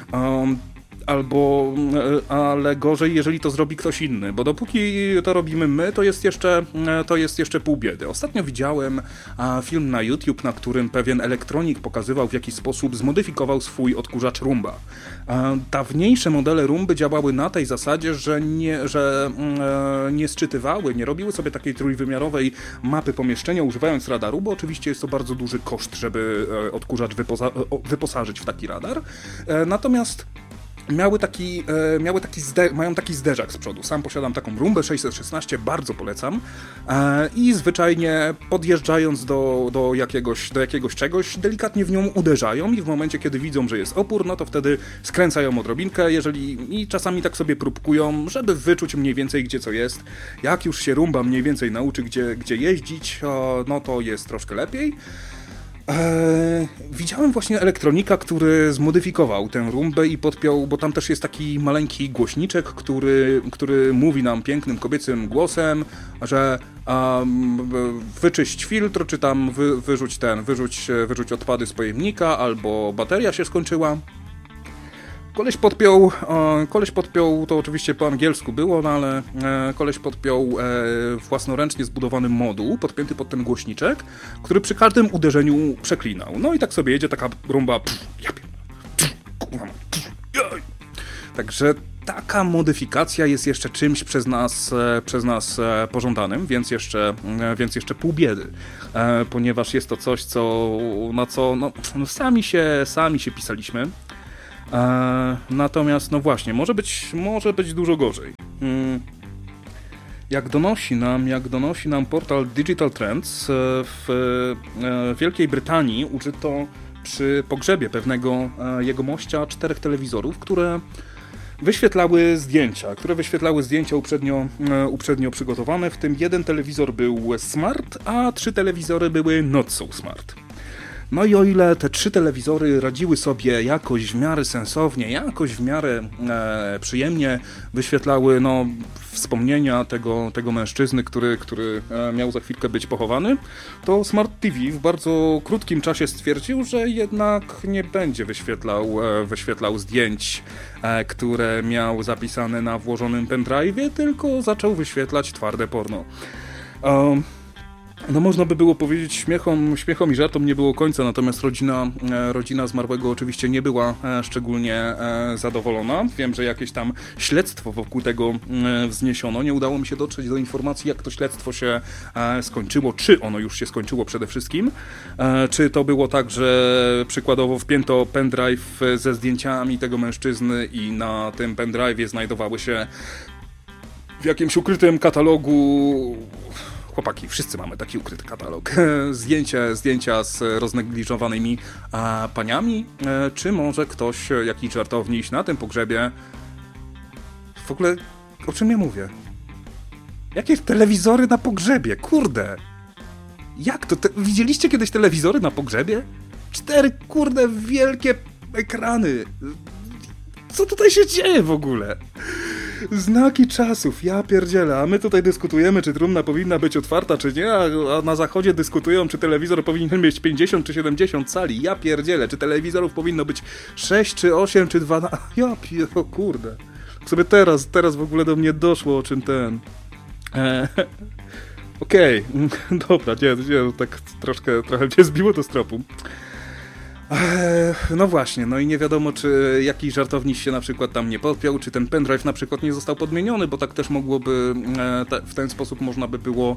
S1: Ale gorzej, jeżeli to zrobi ktoś inny, bo dopóki to robimy my, to jest jeszcze pół biedy. Ostatnio widziałem film na YouTube, na którym pewien elektronik pokazywał, w jaki sposób zmodyfikował swój odkurzacz Roomba. Dawniejsze modele Roomby działały na tej zasadzie, że nie sczytywały, nie robiły sobie takiej trójwymiarowej mapy pomieszczenia, używając radaru, bo oczywiście jest to bardzo duży koszt, żeby odkurzacz wyposażyć w taki radar. Natomiast mają taki zderzak z przodu. Sam posiadam taką Roombę 616, bardzo polecam. I zwyczajnie podjeżdżając do jakiegoś czegoś, delikatnie w nią uderzają i w momencie, kiedy widzą, że jest opór, no to wtedy skręcają odrobinkę, i czasami tak sobie próbkują, żeby wyczuć mniej więcej, gdzie co jest. Jak już się Roomba mniej więcej nauczy, gdzie jeździć, no to jest troszkę lepiej. Widziałem właśnie elektronika, który zmodyfikował tę Roombę i podpiął, bo tam też jest taki maleńki głośniczek, który mówi nam pięknym kobiecym głosem, że wyczyść filtr, czy tam wyrzuć odpady z pojemnika, albo bateria się skończyła. Koleś podpiął, to oczywiście po angielsku było, no ale koleś podpiął własnoręcznie zbudowany moduł, podpięty pod ten głośniczek, który przy każdym uderzeniu przeklinał. No i tak sobie jedzie taka Roomba. Także taka modyfikacja jest jeszcze czymś przez nas pożądanym, więc jeszcze pół biedy, ponieważ jest to coś, na co sami się pisaliśmy. Natomiast, no właśnie, może być dużo gorzej. Jak donosi nam portal Digital Trends, w Wielkiej Brytanii użyto przy pogrzebie pewnego jegomościa 4 telewizorów, które wyświetlały zdjęcia uprzednio przygotowane, w tym jeden telewizor był smart, a 3 telewizory były not so smart. No i o ile te 3 telewizory radziły sobie jakoś w miarę sensownie, jakoś w miarę przyjemnie, wyświetlały wspomnienia tego mężczyzny, który miał za chwilkę być pochowany, to Smart TV w bardzo krótkim czasie stwierdził, że jednak nie będzie wyświetlał zdjęć, które miał zapisane na włożonym pendrive'ie, tylko zaczął wyświetlać twarde porno. No można by było powiedzieć, śmiechom i żartom nie było końca, natomiast rodzina zmarłego oczywiście nie była szczególnie zadowolona. Wiem, że jakieś tam śledztwo wokół tego wzniesiono. Nie udało mi się dotrzeć do informacji, jak to śledztwo się skończyło, czy ono już się skończyło przede wszystkim. Czy to było tak, że przykładowo wpięto pendrive ze zdjęciami tego mężczyzny i na tym pendrive'ie znajdowały się w jakimś ukrytym katalogu... Chłopaki, wszyscy mamy taki ukryty katalog. Zdjęcia z roznegliżowanymi paniami, czy może ktoś, jakiś żartowniś na tym pogrzebie... W ogóle, o czym ja mówię? Jakie telewizory na pogrzebie? Kurde! Jak to? Widzieliście kiedyś telewizory na pogrzebie? 4, kurde, wielkie ekrany. Co tutaj się dzieje w ogóle? Znaki czasów, ja pierdzielę, a my tutaj dyskutujemy, czy trumna powinna być otwarta, czy nie, a na zachodzie dyskutują, czy telewizor powinien mieć 50 czy 70 cali, ja pierdzielę, czy telewizorów powinno być 6 czy 8 czy 12, o kurde, sobie teraz w ogóle do mnie doszło, o czym ten... Okej, dobra, nie, tak trochę mnie zbiło to z tropu. No właśnie, no i nie wiadomo, czy jakiś żartowniś się na przykład tam nie podpiął, czy ten pendrive na przykład nie został podmieniony, bo tak też mogłoby, w ten sposób można by było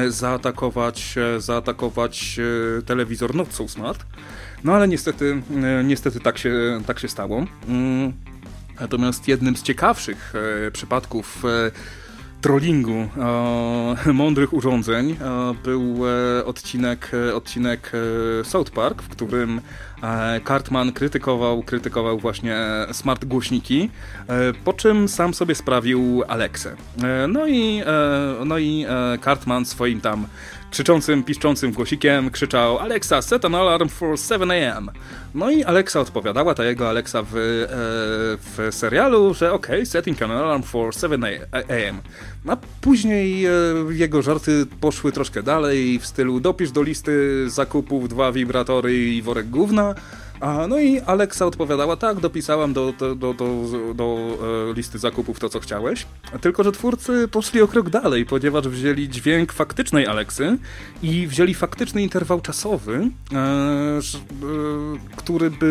S1: zaatakować telewizor Not So Smart. No ale niestety tak się stało. Natomiast jednym z ciekawszych przypadków trollingu mądrych urządzeń był odcinek South Park, w którym Cartman krytykował właśnie smart głośniki, po czym sam sobie sprawił Alexę. No i Cartman swoim tam krzyczącym, piszczącym głosikiem krzyczał: Alexa, set an alarm for 7 a.m. No i Alexa odpowiadała, ta jego Alexa w serialu, że okej, setting an alarm for 7 a.m. A później jego żarty poszły troszkę dalej w stylu: dopisz do listy zakupów 2 wibratory i worek gówna. No i Alexa odpowiadała: tak, dopisałam do listy zakupów to, co chciałeś. Tylko że twórcy poszli o krok dalej, ponieważ wzięli dźwięk faktycznej Alexy i wzięli faktyczny interwał czasowy, który by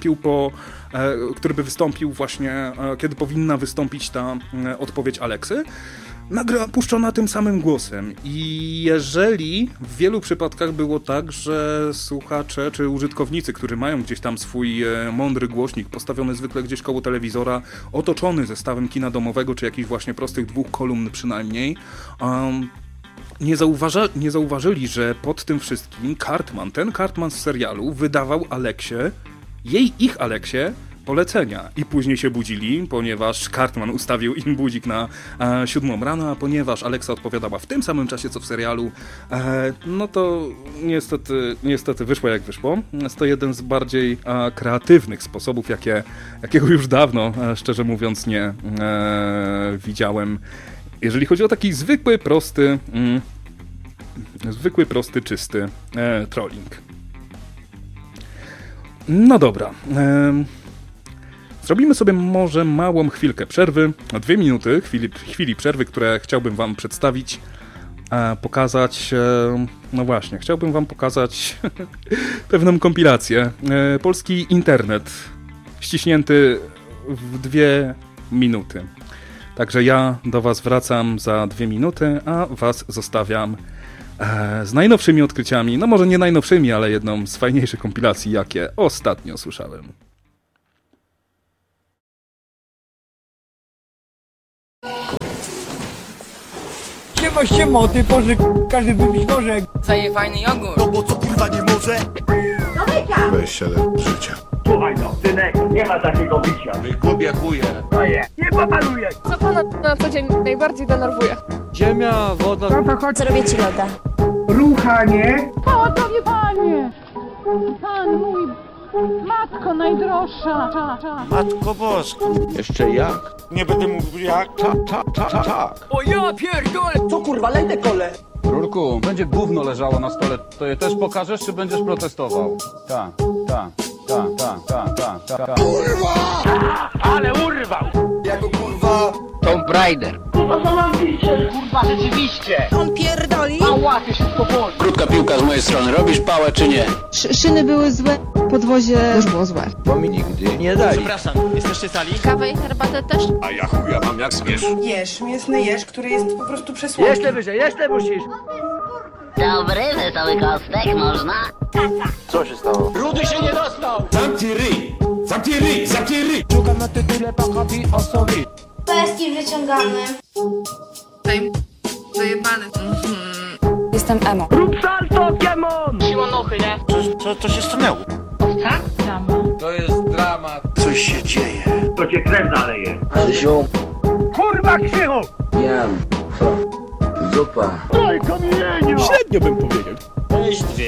S1: wystąpił właśnie, kiedy powinna wystąpić ta odpowiedź Alexy, puszczona tym samym głosem. I jeżeli w wielu przypadkach było tak, że słuchacze czy użytkownicy, którzy mają gdzieś tam swój mądry głośnik postawiony zwykle gdzieś koło telewizora, otoczony zestawem kina domowego, czy jakichś właśnie prostych 2 kolumn przynajmniej, nie zauważyli, że pod tym wszystkim ten Cartman z serialu wydawał ich Aleksie polecenia. I później się budzili, ponieważ Cartman ustawił im budzik na 7 rano, a ponieważ Alexa odpowiadała w tym samym czasie, co w serialu, no to niestety wyszło jak wyszło. Jest to jeden z bardziej kreatywnych sposobów, jakiego już dawno, szczerze mówiąc, nie widziałem. Jeżeli chodzi o taki zwykły, prosty, czysty trolling. No dobra. Zrobimy sobie może małą chwilkę przerwy, 2 minuty, chwili przerwy, które chciałbym wam przedstawić, pokazać, no właśnie, chciałbym wam pokazać pewną kompilację. Polski internet, ściśnięty w 2 minuty. Także ja do was wracam za 2 minuty, a was zostawiam z najnowszymi odkryciami, no może nie najnowszymi, ale jedną z fajniejszych kompilacji, jakie ostatnio słyszałem.
S5: Siema, ty Boże, każdy wypić może.
S6: Daje fajny jogurt.
S7: No bo co kurwa nie może?
S8: 27 życia.
S7: Słuchaj no, synek, nie ma takiego bicia.
S8: Wykubiakuje.
S7: Nie pomaluję.
S9: Co pana na co dzień najbardziej denerwuje?
S5: Ziemia, woda.
S9: Co robię ci loda?
S7: Ruchanie.
S9: Poładowie panie!
S6: Pan mój, matko najdroższa.
S8: Matko Boska. Jeszcze jak? Nie będę mówił jak? Tak.
S5: O ja pierdolę!
S7: Co kurwa, lej te kole!
S10: Rurku, będzie gówno leżało na stole. To je też pokażesz, czy będziesz protestował? Tak.
S7: Kurwa! Ale urwał!
S5: Jako kurwa...
S7: Tomb Raider. Kurwa, co mam widzieć? Kurwa, rzeczywiście!
S2: On pierdoli?
S7: Ała, ty wszystko boli!
S11: Krótka piłka z mojej strony. Robisz pałę czy nie?
S12: Szyny były złe, podwozie też było złe.
S8: Bo mi nigdy nie dali.
S9: Przepraszam, jesteście sali? Kawę i herbatę też?
S8: A ja chuja mam jak zmiesz.
S13: Jesz, mięsny jesz, który jest po prostu przesłodki.
S7: Jeszcze wyżej, jeszcze musisz!
S14: Dobry, wesoły kostek, można?
S8: Co się stało?
S7: Rudy się nie dostał!
S8: Zamknij ryj! Zamknij ryj! Zamknij ryj!
S5: Szukam na tytule Pakapi osobi.
S14: Peski wyciągamy.
S9: Dojebany.
S12: Jestem emo.
S7: Rób salto, Pokémon!
S9: Siłonochy, nie?
S8: Co się stanęło?
S10: To jest dramat.
S8: Coś się dzieje.
S7: To cię krew zaleje.
S8: Krzysiu.
S7: Kurwa, Krzychu!
S8: Jan. Co? Zupa.
S7: Daj kamieniu!
S5: Średnio bym powiedział.
S8: Weź dwie.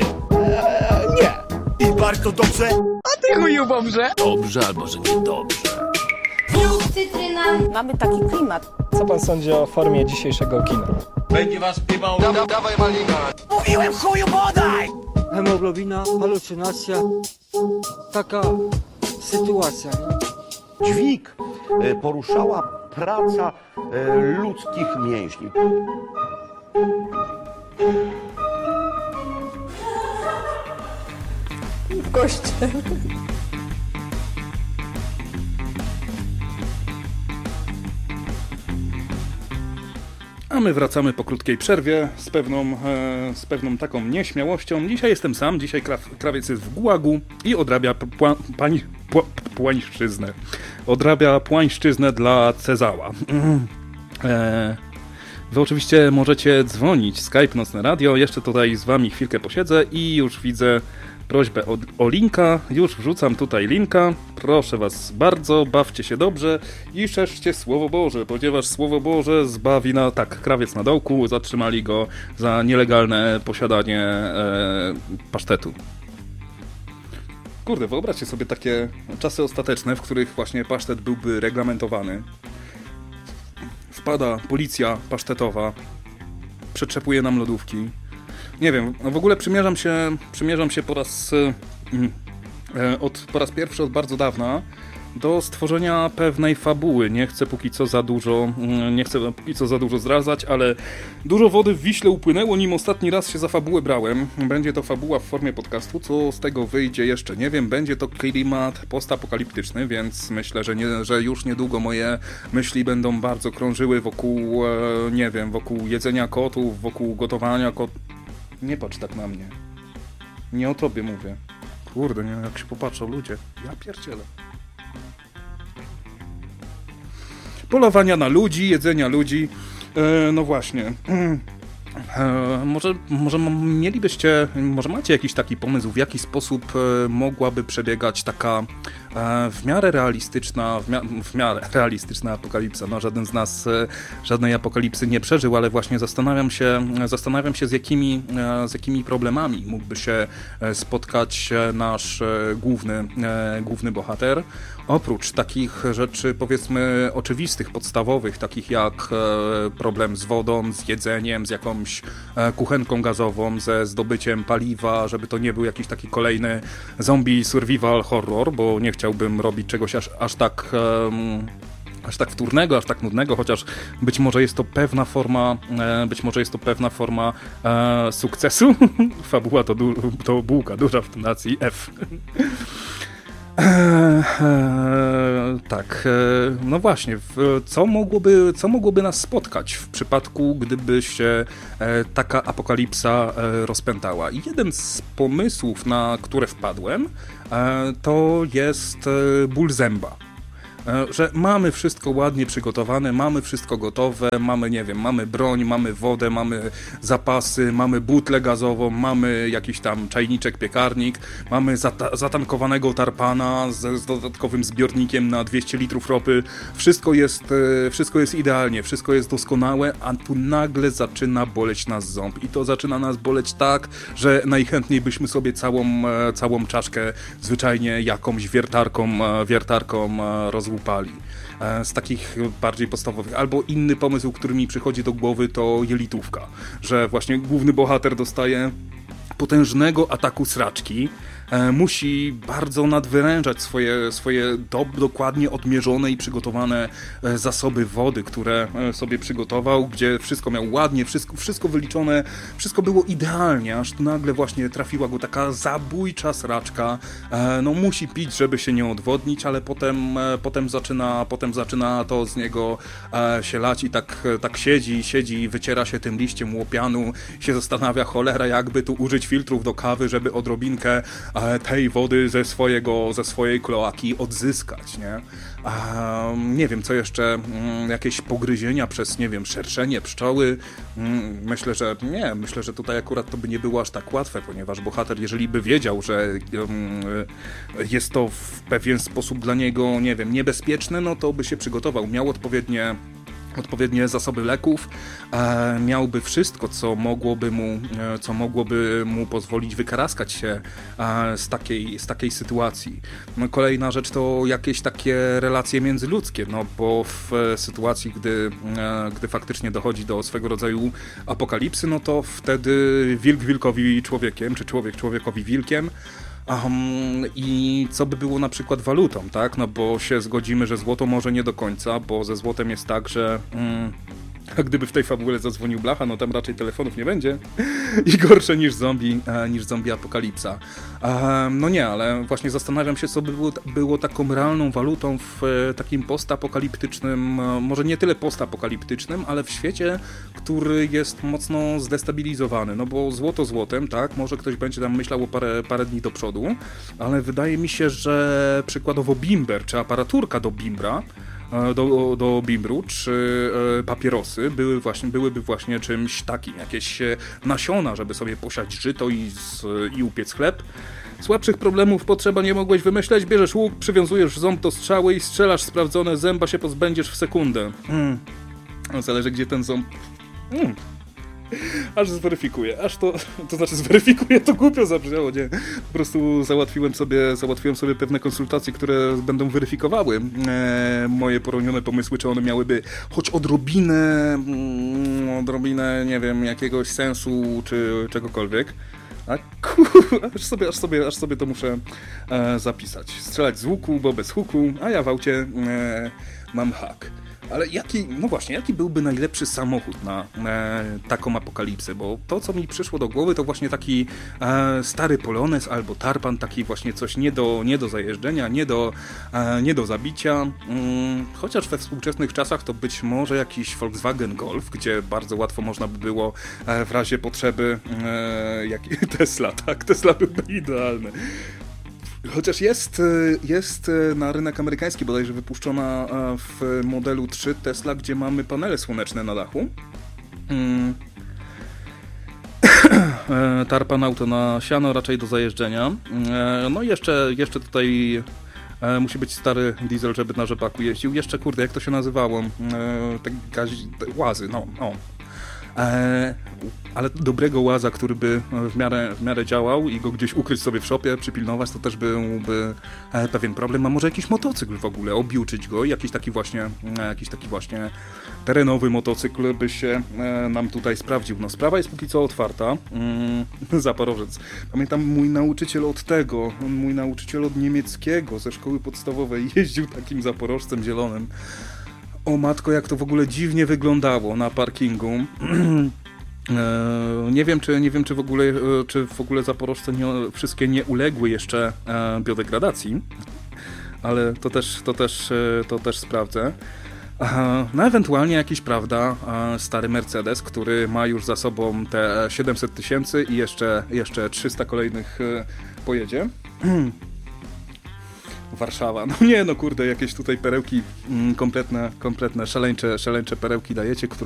S7: I bardzo dobrze!
S5: A ty chuju bomrze?
S8: Dobrze albo że nie dobrze.
S14: Cytryna.
S2: Mamy taki klimat.
S5: Co pan sądzi o formie dzisiejszego kina?
S8: Będzie was śpiewał. Dawaj malina.
S7: Mówiłem, chuju, podaj!
S5: Hemoglobina, halucynacja. Taka sytuacja, nie?
S15: Dźwig poruszała praca ludzkich mięśni.
S13: W koście.
S1: A my wracamy po krótkiej przerwie z pewną taką nieśmiałością. Dzisiaj jestem sam, dzisiaj krawiec jest w gułagu i odrabia płańszczyznę. Odrabia płańszczyznę dla Cezała. Wy oczywiście możecie dzwonić, Skype Nocne Radio, jeszcze tutaj z wami chwilkę posiedzę i już widzę prośbę o linka, już wrzucam tutaj linka, proszę was bardzo, bawcie się dobrze i szerzcie Słowo Boże, ponieważ Słowo Boże zbawi krawiec na dołku, zatrzymali go za nielegalne posiadanie pasztetu. Kurde, wyobraźcie sobie takie czasy ostateczne, w których właśnie pasztet byłby reglamentowany. Wpada policja pasztetowa, przetrzepuje nam lodówki. Nie wiem, w ogóle przymierzam się po raz pierwszy od bardzo dawna do stworzenia pewnej fabuły. Nie chcę póki co za dużo zdradzać, ale dużo wody w Wiśle upłynęło, nim ostatni raz się za fabułę brałem. Będzie to fabuła w formie podcastu, co z tego wyjdzie jeszcze nie wiem. Będzie to klimat postapokaliptyczny, więc myślę, że już niedługo moje myśli będą bardzo krążyły wokół, wokół jedzenia kotów, wokół gotowania kotów. Nie patrz tak na mnie. Nie o tobie mówię. Kurde, nie wiem jak się popatrzą ludzie. Ja pierdzielę. Polowania na ludzi, jedzenia ludzi. No właśnie. Może macie jakiś taki pomysł, w jaki sposób mogłaby przebiegać taka w miarę realistyczna apokalipsa. No, żaden z nas żadnej apokalipsy nie przeżył, ale właśnie zastanawiam się z jakimi problemami mógłby się spotkać nasz główny bohater. Oprócz takich rzeczy, powiedzmy, oczywistych, podstawowych, takich jak problem z wodą, z jedzeniem, z jakąś kuchenką gazową, ze zdobyciem paliwa, żeby to nie był jakiś taki kolejny zombie survival horror, bo nie chciałbym robić czegoś aż tak wtórnego, aż tak nudnego, chociaż być może jest to pewna forma sukcesu. Fabuła to bułka duża w tonacji F. Tak, no właśnie, co mogłoby nas spotkać w przypadku, gdyby się taka apokalipsa rozpętała? I jeden z pomysłów, na które wpadłem, to jest ból zęba. że mamy wszystko ładnie przygotowane, mamy wszystko gotowe, mamy, nie wiem, mamy broń, mamy wodę, mamy zapasy, mamy butlę gazową, mamy jakiś tam czajniczek, piekarnik, mamy zatankowanego tarpana z dodatkowym zbiornikiem na 200 litrów ropy. Wszystko jest idealnie, wszystko jest doskonałe, a tu nagle zaczyna boleć nas ząb. I to zaczyna nas boleć tak, że najchętniej byśmy sobie całą czaszkę zwyczajnie jakąś wiertarką rozłupali. Z takich bardziej podstawowych. Albo inny pomysł, który mi przychodzi do głowy, to jelitówka. Że właśnie główny bohater dostaje potężnego ataku sraczki, musi bardzo nadwyrężać swoje dokładnie odmierzone i przygotowane zasoby wody, które sobie przygotował, gdzie wszystko miał ładnie, wszystko wyliczone, wszystko było idealnie, aż nagle właśnie trafiła go taka zabójcza sraczka. No musi pić, żeby się nie odwodnić, ale potem zaczyna to z niego się lać i tak siedzi, wyciera się tym liściem łopianu, się zastanawia, cholera, jakby tu użyć filtrów do kawy, żeby odrobinkę tej wody ze swojej kloaki odzyskać, nie? Nie wiem, co jeszcze, jakieś pogryzienia przez, nie wiem, szerszenie pszczoły. Myślę, że tutaj akurat to by nie było aż tak łatwe, ponieważ bohater, jeżeli by wiedział, że jest to w pewien sposób dla niego, nie wiem, niebezpieczne, no to by się przygotował, miał odpowiednie zasoby leków, miałby wszystko, co mogłoby mu pozwolić wykaraskać się z takiej sytuacji. No, kolejna rzecz to jakieś takie relacje międzyludzkie, no bo w sytuacji, gdy faktycznie dochodzi do swego rodzaju apokalipsy, no to wtedy wilk wilkowi człowiekiem, czy człowiek człowiekowi wilkiem. I co by było na przykład walutą, tak? No bo się zgodzimy, że złoto może nie do końca, bo ze złotem jest tak, że gdyby w tej fabule zadzwonił Blacha, no tam raczej telefonów nie będzie i gorsze niż zombie apokalipsa. No nie, ale właśnie zastanawiam się, co by było taką realną walutą w takim postapokaliptycznym, może nie tyle postapokaliptycznym, ale w świecie, który jest mocno zdestabilizowany. No bo złoto złotem, tak, może ktoś będzie tam myślał o parę dni do przodu, ale wydaje mi się, że przykładowo bimber, czy aparaturka do bimbra, do bimbru, czy papierosy byłyby właśnie czymś takim, jakieś nasiona, żeby sobie posiać żyto i upiec chleb. Słabszych problemów potrzeba nie mogłeś wymyśleć, bierzesz łuk, przywiązujesz ząb do strzały i strzelasz sprawdzone, zęba się pozbędziesz w sekundę. Zależy, gdzie ten ząb... Aż zweryfikuję, zweryfikuję, to głupio zabrzmiało, nie? Po prostu załatwiłem sobie pewne konsultacje, które będą weryfikowały moje poronione pomysły, czy one miałyby choć odrobinę, nie wiem, jakiegoś sensu, czy czegokolwiek. A aż sobie to muszę zapisać. Strzelać z łuku, bo bez huku, a ja w aucie mam hak. Ale jaki byłby najlepszy samochód na taką apokalipsę? Bo to, co mi przyszło do głowy, to właśnie taki stary Polones albo tarpan, taki właśnie coś nie do zajeżdżenia, nie do zabicia. Chociaż we współczesnych czasach to być może jakiś Volkswagen Golf, gdzie bardzo łatwo można by było w razie potrzeby Tesla, tak? Tesla byłby idealny. Chociaż jest na rynek amerykański bodajże wypuszczona w modelu 3 Tesla, gdzie mamy panele słoneczne na dachu. Tarpan auto na siano, raczej do zajeżdżenia. No i jeszcze tutaj musi być stary diesel, żeby na rzepaku jeździł. Jeszcze, kurde, jak to się nazywało? Te łazy, no. Ale dobrego łaza, który by w miarę działał i go gdzieś ukryć sobie w szopie, przypilnować, to też byłby pewien problem. A może jakiś motocykl w ogóle, obiuczyć go, jakiś taki właśnie terenowy motocykl by się nam tutaj sprawdził. No, sprawa jest póki co otwarta. Zaporożec. Pamiętam mój nauczyciel od niemieckiego ze szkoły podstawowej jeździł takim zaporożcem zielonym. O matko, jak to w ogóle dziwnie wyglądało na parkingu. Nie wiem, czy w ogóle zaporożce wszystkie nie uległy jeszcze biodegradacji, ale to też sprawdzę. No ewentualnie jakiś, prawda, stary Mercedes, który ma już za sobą te 700 000 i jeszcze 300 kolejnych pojedzie. Warszawa. No nie, no kurde, jakieś tutaj perełki kompletne, szaleńcze perełki dajecie, które